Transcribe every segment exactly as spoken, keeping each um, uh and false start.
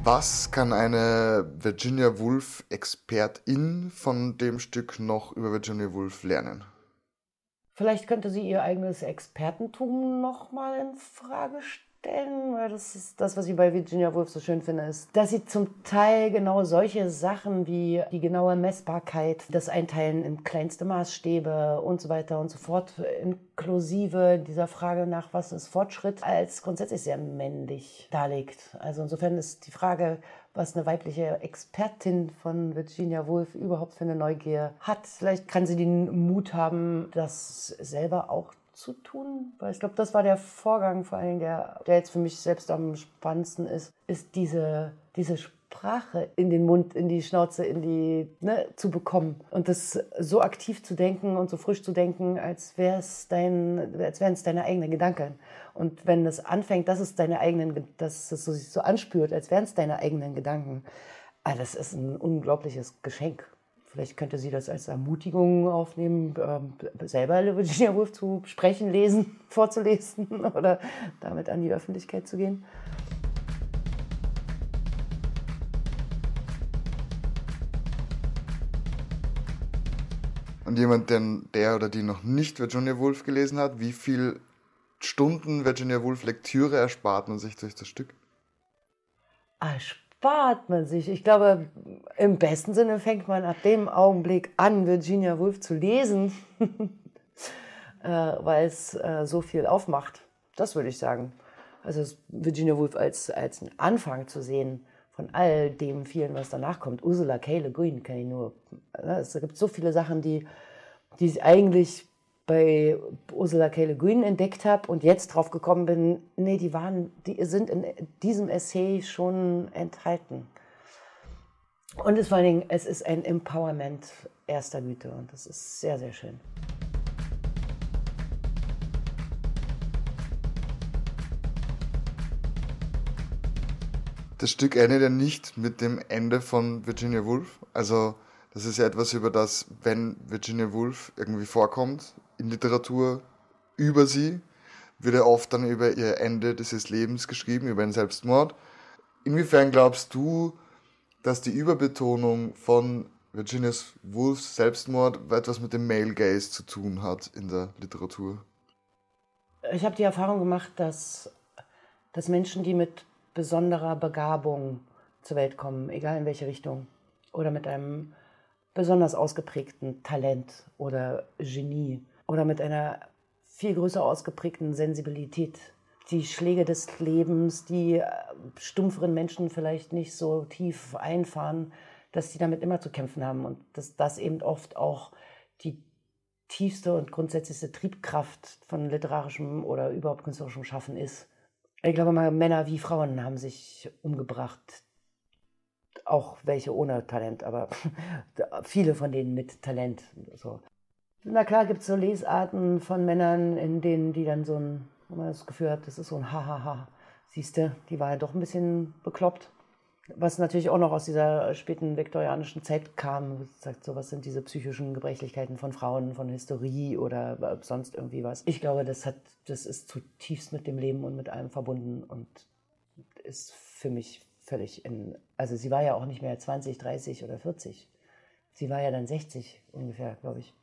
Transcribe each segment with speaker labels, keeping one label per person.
Speaker 1: Was kann eine Virginia Woolf-Expertin von dem Stück noch über Virginia Woolf lernen?
Speaker 2: Vielleicht könnte sie ihr eigenes Expertentum nochmal in Frage stellen, weil das ist das, was ich bei Virginia Woolf so schön finde, ist, dass sie zum Teil genau solche Sachen wie die genaue Messbarkeit, das Einteilen in kleinste Maßstäbe und so weiter und so fort, inklusive dieser Frage nach, was ist Fortschritt, als grundsätzlich sehr männlich darlegt. Also insofern ist die Frage, was eine weibliche Expertin von Virginia Woolf überhaupt für eine Neugier hat. Vielleicht kann sie den Mut haben, das selber auch zu tun, weil ich glaube, das war der Vorgang, vor allem der, der jetzt für mich selbst am spannendsten ist, ist diese, diese Sprache in den Mund, in die Schnauze, in die, ne, zu bekommen und das so aktiv zu denken und so frisch zu denken, als wäre es dein, als wären es deine eigenen Gedanken. Und wenn es anfängt, dass es deine eigenen, dass es sich so anspürt, als wären es deine eigenen Gedanken, ah, das ist ein unglaubliches Geschenk. Vielleicht könnte sie das als Ermutigung aufnehmen, äh, selber Virginia Woolf zu sprechen, lesen, vorzulesen oder damit an die Öffentlichkeit zu gehen.
Speaker 1: Und jemand, der, der oder die noch nicht Virginia Woolf gelesen hat, wie viel Stunden Virginia Woolf Lektüre erspart man sich durch das Stück?
Speaker 2: Erspart man sich? Ich glaube, im besten Sinne fängt man ab dem Augenblick an, Virginia Woolf zu lesen, äh, weil es äh, so viel aufmacht. Das würde ich sagen. Also Virginia Woolf als, als einen Anfang zu sehen von all dem vielen, was danach kommt. Ursula K. Le Guin kann ich nur... Es gibt so viele Sachen, die, die ich eigentlich bei Ursula K. Le Guin entdeckt habe und jetzt drauf gekommen bin, nee, die, waren, die sind in diesem Essay schon enthalten. Und es, vor allen Dingen, es ist ein Empowerment erster Güte und das ist sehr, sehr schön.
Speaker 1: Das Stück endet ja nicht mit dem Ende von Virginia Woolf. Also das ist ja etwas, über das, wenn Virginia Woolf irgendwie vorkommt in Literatur über sie, wird ja oft dann über ihr Ende dieses Lebens geschrieben, über einen Selbstmord. Inwiefern glaubst du, dass die Überbetonung von Virginia Woolfs Selbstmord etwas mit dem Male Gaze zu tun hat in der Literatur?
Speaker 2: Ich habe die Erfahrung gemacht, dass, dass Menschen, die mit besonderer Begabung zur Welt kommen, egal in welche Richtung, oder mit einem besonders ausgeprägten Talent oder Genie oder mit einer viel größer ausgeprägten Sensibilität, die Schläge des Lebens, die stumpferen Menschen vielleicht nicht so tief einfahren, dass die damit immer zu kämpfen haben und dass das eben oft auch die tiefste und grundsätzlichste Triebkraft von literarischem oder überhaupt künstlerischem Schaffen ist. Ich glaube mal, Männer wie Frauen haben sich umgebracht. Auch welche ohne Talent, aber viele von denen mit Talent. So. Na klar gibt es so Lesarten von Männern, in denen die dann so ein, wo man das Gefühl hat, das ist so ein Hahaha. Siehste, die war ja doch ein bisschen bekloppt. Was natürlich auch noch aus dieser späten viktorianischen Zeit kam, sagt so, was sind diese psychischen Gebrechlichkeiten von Frauen, von Hysterie oder sonst irgendwie was. Ich glaube, das hat, das ist zutiefst mit dem Leben und mit allem verbunden und ist für mich völlig in, also sie war ja auch nicht mehr zwanzig, dreißig oder vierzig. Sie war ja dann sechzig ungefähr, glaube ich.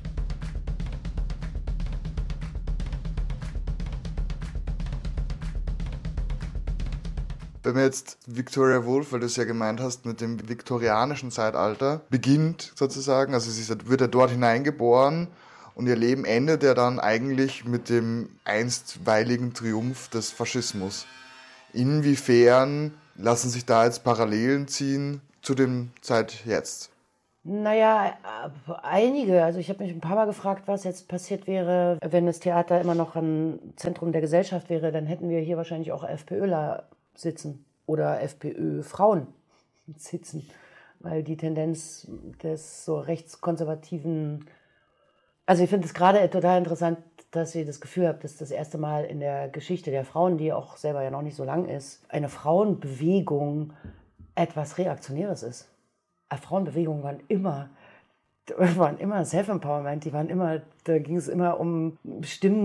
Speaker 1: Wenn wir jetzt Victoria Woolf, weil du es ja gemeint hast, mit dem viktorianischen Zeitalter beginnt sozusagen, also sie wird ja dort hineingeboren und ihr Leben endet ja dann eigentlich mit dem einstweiligen Triumph des Faschismus. Inwiefern lassen sich da jetzt Parallelen ziehen zu dem Zeit jetzt?
Speaker 2: Naja, einige. Also ich habe mich ein paar Mal gefragt, was jetzt passiert wäre, wenn das Theater immer noch ein Zentrum der Gesellschaft wäre. Dann hätten wir hier wahrscheinlich auch FPÖler sitzen oder FPÖ-Frauen sitzen, weil die Tendenz des so rechtskonservativen... Also ich finde es gerade total interessant, dass ihr das Gefühl habt, dass das erste Mal in der Geschichte der Frauen, die auch selber ja noch nicht so lang ist, eine Frauenbewegung etwas Reaktionäres ist. Frauenbewegungen waren immer, waren immer Self-Empowerment, die waren immer, da ging es immer um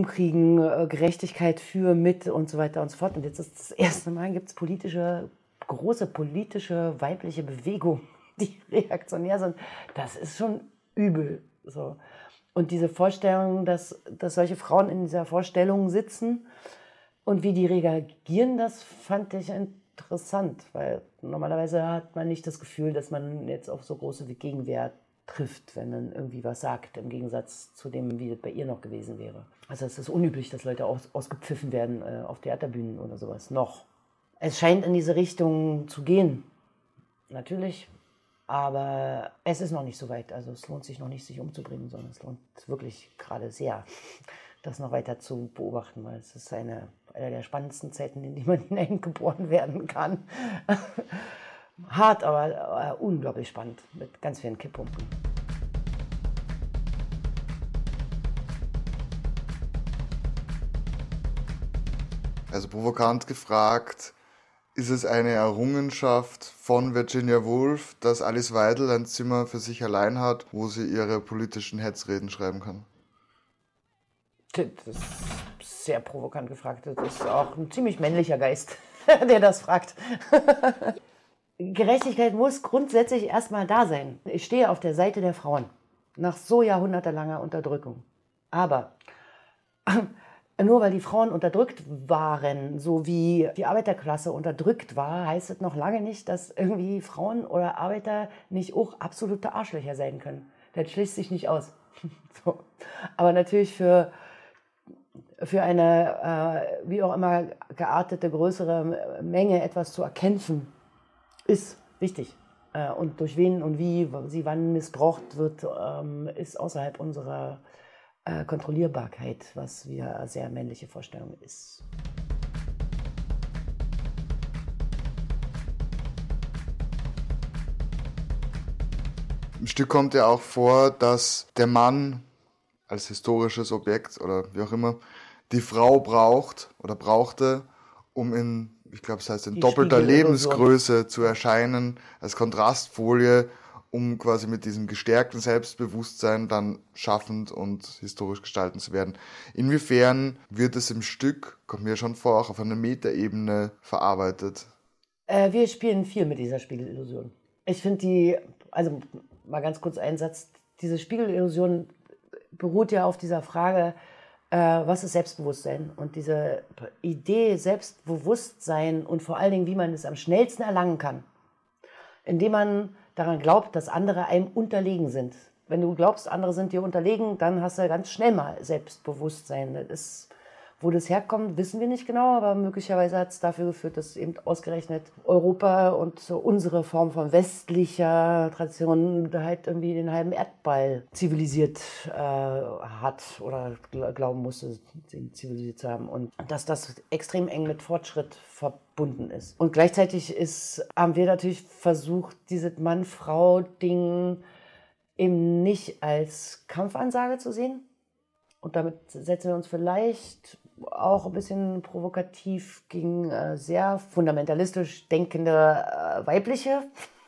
Speaker 2: Stimmenkriegen, Gerechtigkeit für, mit und so weiter und so fort. Und jetzt ist das erste Mal, gibt es politische große politische weibliche Bewegungen, die reaktionär sind, das ist schon übel. So. Und diese Vorstellung, dass, dass solche Frauen in dieser Vorstellung sitzen und wie die reagieren, das fand ich interessant, weil normalerweise hat man nicht das Gefühl, dass man jetzt auf so große Gegenwehr trifft, wenn man irgendwie was sagt, im Gegensatz zu dem, wie das bei ihr noch gewesen wäre. Also es ist unüblich, dass Leute aus, ausgepfiffen werden äh, auf Theaterbühnen oder sowas, noch. Es scheint in diese Richtung zu gehen, natürlich, aber es ist noch nicht so weit. Also es lohnt sich noch nicht, sich umzubringen, sondern es lohnt wirklich gerade sehr, das noch weiter zu beobachten, weil es ist eine, eine der spannendsten Zeiten, in die man hineingeboren werden kann. Hart, aber äh, unglaublich spannend, mit ganz vielen Kipppunkten.
Speaker 1: Also provokant gefragt, ist es eine Errungenschaft von Virginia Woolf, dass Alice Weidel ein Zimmer für sich allein hat, wo sie ihre politischen Hetzreden schreiben kann?
Speaker 2: Das ist sehr provokant gefragt. Das ist auch ein ziemlich männlicher Geist, der das fragt. Gerechtigkeit muss grundsätzlich erstmal da sein. Ich stehe auf der Seite der Frauen nach so jahrhundertelanger Unterdrückung. Aber nur weil die Frauen unterdrückt waren, so wie die Arbeiterklasse unterdrückt war, heißt es noch lange nicht, dass irgendwie Frauen oder Arbeiter nicht auch absolute Arschlöcher sein können. Das schließt sich nicht aus. So. Aber natürlich für, für eine, äh, wie auch immer, geartete, größere Menge etwas zu erkämpfen, ist wichtig. Äh, und durch wen und wie sie wann missbraucht wird, ähm, ist außerhalb unserer äh, Kontrollierbarkeit, was wieder eine sehr männliche Vorstellung ist.
Speaker 1: Im Stück kommt ja auch vor, dass der Mann als historisches Objekt oder wie auch immer die Frau braucht oder brauchte, um in, ich glaube, es heißt in
Speaker 2: Die
Speaker 1: doppelter
Speaker 2: Spiegelillusion.
Speaker 1: Lebensgröße zu erscheinen, als Kontrastfolie, um quasi mit diesem gestärkten Selbstbewusstsein dann schaffend und historisch gestalten zu werden. Inwiefern wird es im Stück, kommt mir schon vor, auch auf einer Metaebene verarbeitet?
Speaker 2: Äh, wir spielen viel mit dieser Spiegelillusion. Ich finde die, also mal ganz kurz ein Satz, diese Spiegelillusion beruht ja auf dieser Frage, äh, was ist Selbstbewusstsein? Und diese Idee Selbstbewusstsein und vor allen Dingen, wie man es am schnellsten erlangen kann, indem man daran glaubt, dass andere einem unterlegen sind. Wenn du glaubst, andere sind dir unterlegen, dann hast du ganz schnell mal Selbstbewusstsein. Das ist, wo das herkommt, wissen wir nicht genau, aber möglicherweise hat es dafür geführt, dass eben ausgerechnet Europa und so unsere Form von westlicher Tradition halt irgendwie den halben Erdball zivilisiert äh, hat oder gl- glauben musste, ihn zivilisiert zu haben. Und dass das extrem eng mit Fortschritt verbunden ist. Und gleichzeitig ist, haben wir natürlich versucht, dieses Mann-Frau-Ding eben nicht als Kampfansage zu sehen. Und damit setzen wir uns vielleicht auch ein bisschen provokativ gegen äh, sehr fundamentalistisch denkende äh, Weibliche.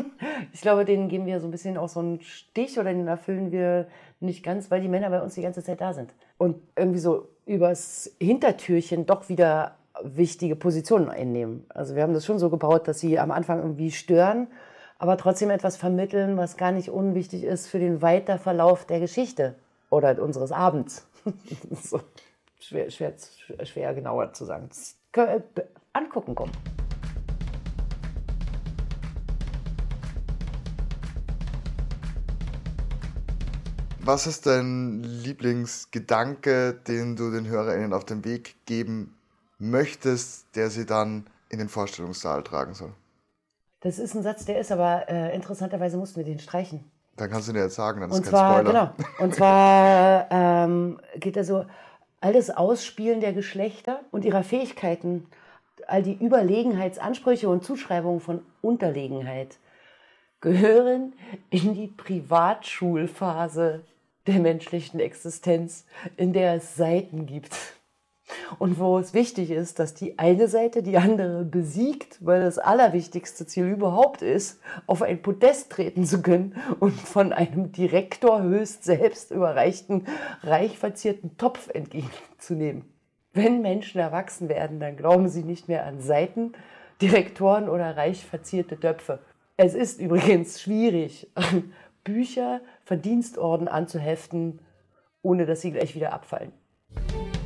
Speaker 2: Ich glaube, denen geben wir so ein bisschen auch so einen Stich oder den erfüllen wir nicht ganz, weil die Männer bei uns die ganze Zeit da sind. Und irgendwie so übers Hintertürchen doch wieder wichtige Positionen einnehmen. Also wir haben das schon so gebaut, dass sie am Anfang irgendwie stören, aber trotzdem etwas vermitteln, was gar nicht unwichtig ist für den Weiterverlauf der Geschichte oder unseres Abends. So. Schwer, schwer, schwer genauer zu sagen. Das können wir angucken kommen.
Speaker 1: Was ist dein Lieblingsgedanke, den du den HörerInnen auf den Weg geben möchtest, der sie dann in den Vorstellungssaal tragen soll?
Speaker 2: Das ist ein Satz, der ist aber äh, interessanterweise mussten wir den streichen.
Speaker 1: Dann kannst du dir jetzt sagen, dann ist
Speaker 2: Und
Speaker 1: kein
Speaker 2: zwar,
Speaker 1: Spoiler.
Speaker 2: genau, und zwar ähm, geht er so, all das Ausspielen der Geschlechter und ihrer Fähigkeiten, all die Überlegenheitsansprüche und Zuschreibungen von Unterlegenheit gehören in die Privatschulphase der menschlichen Existenz, in der es Seiten gibt. Und wo es wichtig ist, dass die eine Seite die andere besiegt, weil das allerwichtigste Ziel überhaupt ist, auf ein Podest treten zu können und von einem Direktor höchst selbst überreichten, reich verzierten Topf entgegenzunehmen. Wenn Menschen erwachsen werden, dann glauben sie nicht mehr an Seiten, Direktoren oder reich verzierte Töpfe. Es ist übrigens schwierig, Bücher Verdienstorden anzuheften, ohne dass sie gleich wieder abfallen.